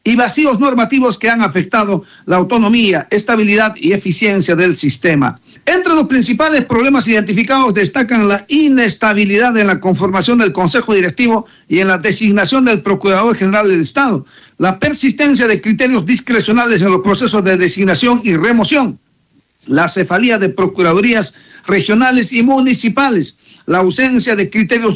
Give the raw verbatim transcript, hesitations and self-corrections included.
y vacíos normativos que han afectado la autonomía, estabilidad y eficiencia del sistema. Entre los principales problemas identificados destacan la inestabilidad en la conformación del Consejo Directivo y en la designación del Procurador General del Estado, la persistencia de criterios discrecionales en los procesos de designación y remoción, la cefalía de procuradurías regionales y municipales, la ausencia de criterios